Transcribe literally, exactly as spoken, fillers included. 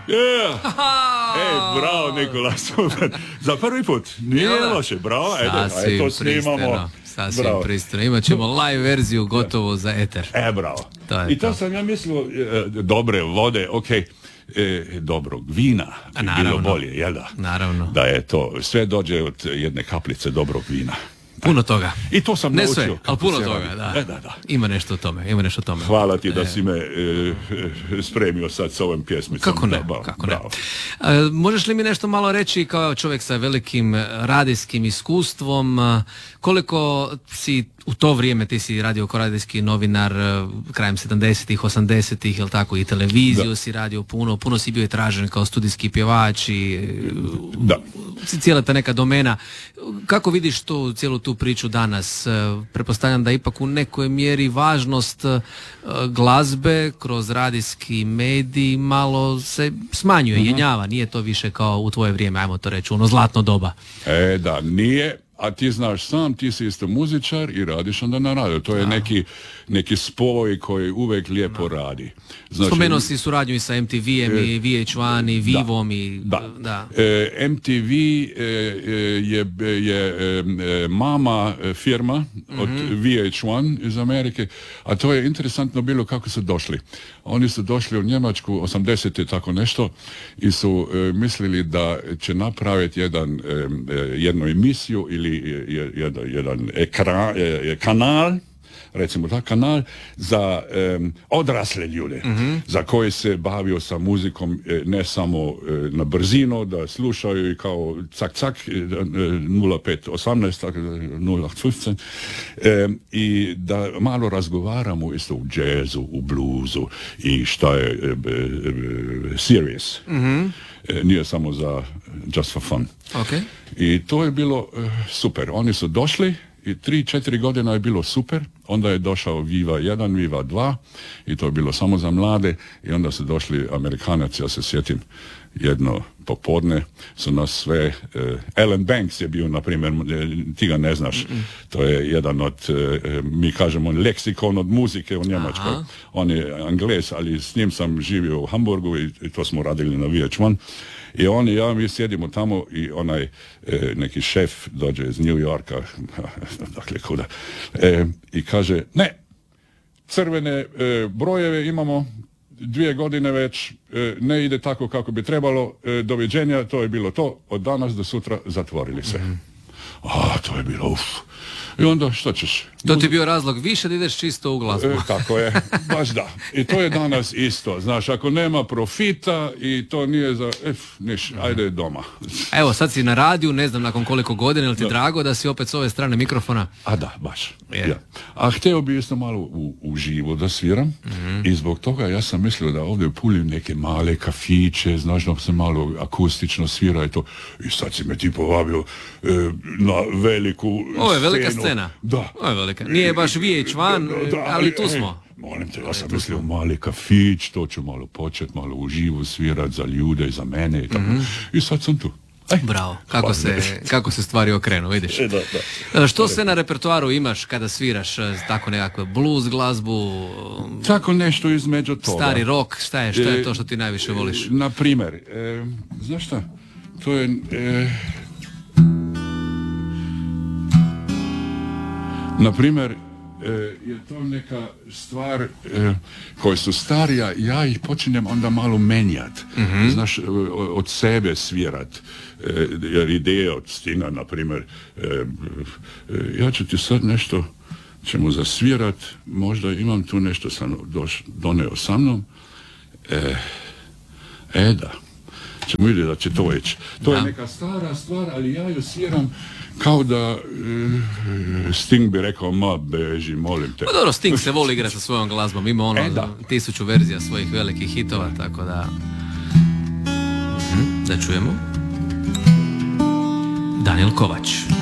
Yeah. Ej, bravo Nikola, super. Za prvi put, nije loše, bravo, ajde, to snimamo. Sasvim pristojno. Imat ćemo live verziju gotovo za eter. E, bravo. To I to, to sam ja mislio, e, dobre vode, ok, e, dobrog vina bi bilo bolje, jel da? Naravno. Da je to, sve dođe od jedne kaplice dobrog vina. Puno toga. I to sam ne naučio. Sve, ali puno toga, da. E, da, da. Ima nešto o tome, ima nešto o tome. Hvala ti da e. si me e, e, spremio sad s ovom pjesmicom. Kako ne, da, ba, kako ne. E, možeš li mi nešto malo reći kao čovjek sa velikim radijskim iskustvom, koliko si u to vrijeme, ti si radio kao radijski novinar krajem sedamdesetih, osamdesetih, jel tako, i televiziju da. Si radio puno, puno si bio i tražen kao studijski pjevač i da. Cijela ta neka domena. Kako vidiš tu, cijelu tu priču danas? Pretpostavljam da ipak u nekoj mjeri važnost glazbe kroz radijski medij malo se smanjuje, uh-huh. jenjava, nije to više kao u tvoje vrijeme, ajmo to reći, ono zlatno doba. E, da, nije. A ti znaš sam, ti si isto muzičar i radiš onda na radio. To je neki, neki spoj koji uvek lijepo no. radi. Znači, spomenuo si suradnju i sa em te ve-em e, i V H jedan i Vivom da, i... Da. da. E, em te ve e, je, je e, mama firma mm-hmm. od V H jedan iz Amerike, a to je interesantno bilo kako su došli. Oni su došli u Njemačku osamdesete tako nešto i su e, mislili da će napraviti jedan, e, jednu emisiju ili jedan, jedan ekran, e, kanal, recimo tak, kanal za um, odrasle ljude, mm-hmm. za koje se bavio sa muzikom e, ne samo e, na brzino, da slušaju i kao cak cak, e, nula pet osamnaest, nula petnaest, e, i da malo razgovaramo isto u džezu, u bluzu i šta je e, e, serious. Mm-hmm. E, nije samo za just for fun. Okay. I to je bilo e, super. Oni su došli i tri, četiri godina je bilo super, onda je došao Viva jedan, Viva dva i to je bilo samo za mlade i onda su došli Amerikanac, ja se sjetim jedno popodne su nas sve, uh, Alan Banks je bio, na primjer, ti ga ne znaš, mm-mm. to je jedan od, uh, mi kažemo, leksikon od muzike u Njemačkoj. Aha. On je Angles, ali s njim sam živio u Hamburgu i, i to smo radili na V H jedan. I on i ja, mi sjedimo tamo i onaj e, neki šef dođe iz New Yorka, dakle kuda, e, i kaže, ne, crvene e, brojeve imamo dvije godine već, e, ne ide tako kako bi trebalo, e, doviđenja, to je bilo to, od danas do sutra zatvorili sve. Mm-hmm. A, to je bilo, uf. I onda, što ćeš? To ti je bio razlog više da ideš čisto u glazbu. E, tako je, baš da. I to je danas isto. Znaš, ako nema profita i to nije za, ef, niš, ajde doma. Evo, sad si na radiju, ne znam nakon koliko godina, ili ti da. drago da si opet s ove strane mikrofona? A da, baš. Yeah. Ja. A htio bi isto malo u, u živo da sviram mm-hmm. i zbog toga ja sam mislio da ovdje pulim neke male kafiće, znaš, da se malo akustično svira i to. I sad si me ti povabio e, na veliku Ovo je velika scenu. Scena. Da. Ovo je velika. Nije baš V H jedan, da, da, ali tu smo. E, molim te, ja sam mislio mali kafić, to ću malo početi, malo uživo svirat za ljude i za mene i tako. Mm-hmm. I sad sam tu. Ej, bravo, kako se, kako se stvari okrenu, vidiš. E, da, da. Što sve na repertoaru imaš kada sviraš tako nekakve blues glazbu? Tako nešto između toga. Stari rock, šta je, šta je to što ti najviše voliš? E, na primjer, e, znaš šta, to je... E, na primjer, e, je to neka stvar e, koje su starija, ja ih počinjem onda malo menjat. Mm-hmm. Znaš, od sebe svirat. E, jer ideje od Stinga, na primjer, e, e, ja ću ti sad nešto, ćemo zasvirat, možda imam tu nešto sam doš, doneo sa mnom. E, e da, ćemo vidjeti da će to ići. To da. je neka stara stvar, ali ja ju sviram kao da e, Sting bi rekao, ma beži, molim te. Pa dobro, Sting se voli igrati sa svojom glazbom, ima ono e, tisuću verzija svojih velikih hitova, tako da... Mhm, da čujemo. Daniel Kovač.